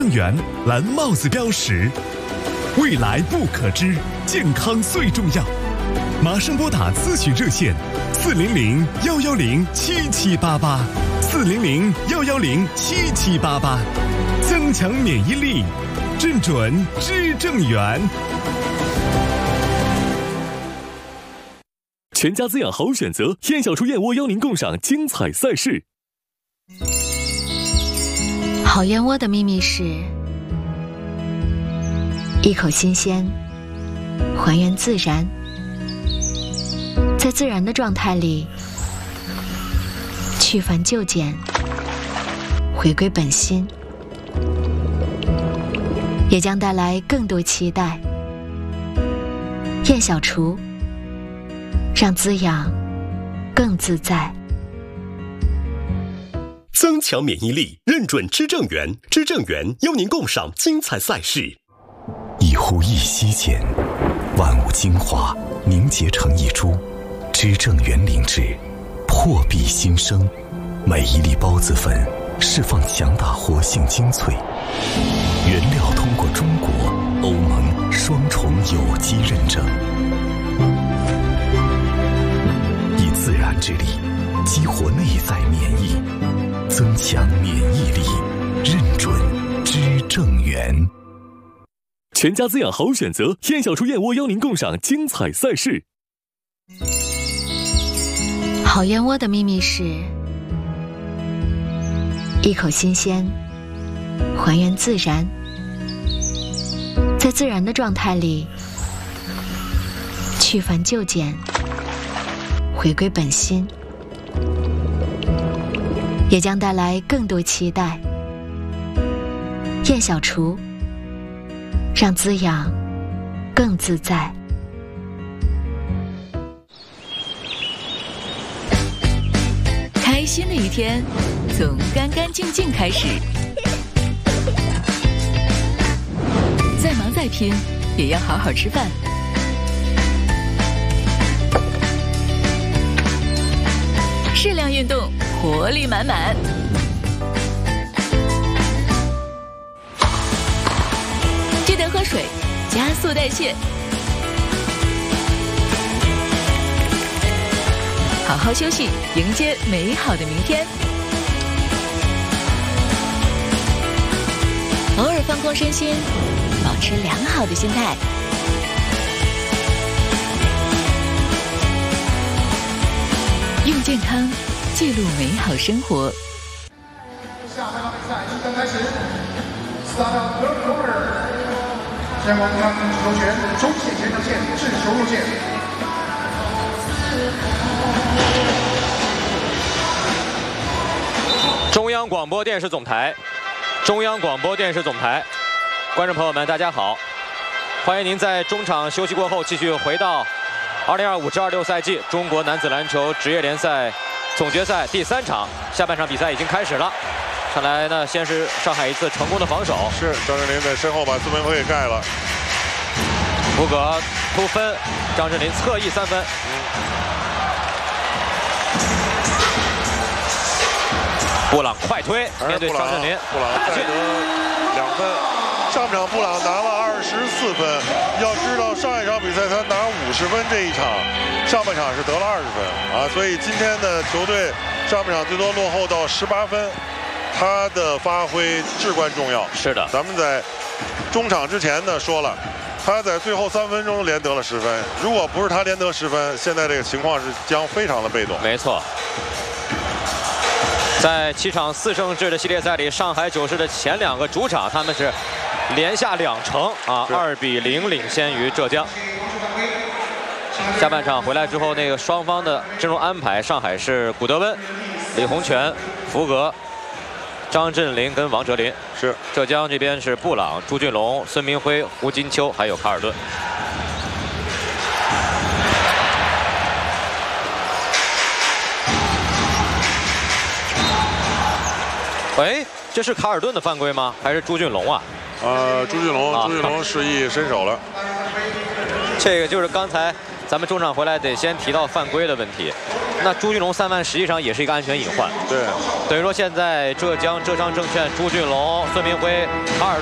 源蓝帽子标识，未来不可知，健康最重要。马上拨打咨询热线400-110-7788，400-110-7788，增强免疫力，正准知正源。全家滋养好选择，燕小厨燕窝邀您共赏精彩赛事。 好燕窝的秘密是一口新鲜，还原自然，在自然的状态里去繁就简，回归本心，也将带来更多期待。燕小厨，让滋养更自在。 增强免疫力，认准知正源，知正源邀您共赏精彩赛事。 一呼一吸间，万物精华凝结成一株，知正源灵芝，破壁新生。每一粒孢子粉释放强大活性精粹，原料通过中国、欧盟双重有机认证，以自然之力激活内在免疫，增强免疫力，认准知正源。全家滋养好选择，燕小厨燕窝邀您共赏精彩赛事。 好燕窝的秘密是一口新鲜，还原自然，在自然的状态里去繁就简，回归本心，也将带来更多期待。燕小厨，让滋养更自在。 开心的一天从干干净净开始，再忙再拼也要好好吃饭。适量运动，活力满满。记得喝水，加速代谢。好好休息，迎接美好的明天。偶尔放空身心，保持良好的心态。用健康记录美好生活。 下半场比赛即将开始 ，Start up third quarter。先观看球权中线前场线制球路线。 中央广播电视总台，中央广播电视总台，观众朋友们，大家好！欢迎您在中场休息过后继续回到2025至26赛季中国男子篮球职业联赛总决赛第3场，下半场比赛已经开始了。看来呢，先是上海一次成功的防守， 是张镇麟在身后把自门给盖了。 福格突分，张镇麟侧翼3分。布朗快推，面对张镇麟， 布朗再得2分。上半场布朗拿了24分，要知道上一场比赛他拿50分，这一场上半场是得了20分啊，所以今天的球队上半场最多落后到18分，他的发挥至关重要。 是的， 咱们在中场之前呢说了，他在最后3分钟连得了10分，如果不是他连得10分，现在这个情况是将非常的被动。 没错。在7场4胜制的系列赛里，上海九世的前2个主场他们是连下2城啊，2比0领先于浙江。下半场回来之后，那个双方的阵容安排，上海是古德温、李洪权、福格、张镇麟跟王哲林， 是浙江这边是布朗、朱俊龙、孙铭徽、胡金秋还有卡尔顿。哎，这是卡尔顿的犯规吗？还是朱俊龙啊？ 朱俊龙示意伸手了。 这个就是刚才咱们中场回来得先提到犯规的问题。 那朱俊龙3番实际上也是一个安全隐患。 对， 等于说现在浙江证券朱俊龙、孙铭徽、阿尔